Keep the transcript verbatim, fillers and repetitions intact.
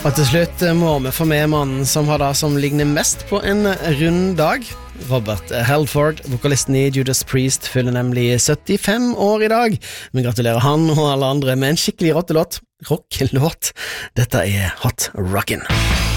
Og til slutt må vi få med mannen som har det som ligner mest på en rund dag. Robert Halford, vokalisten i Judas Priest, fyller nemlig syttifem år i dag. Vi gratulerer han og alle andre med en skikkelig rottelåt. Rockelåt. Dette er Hot Rockin'.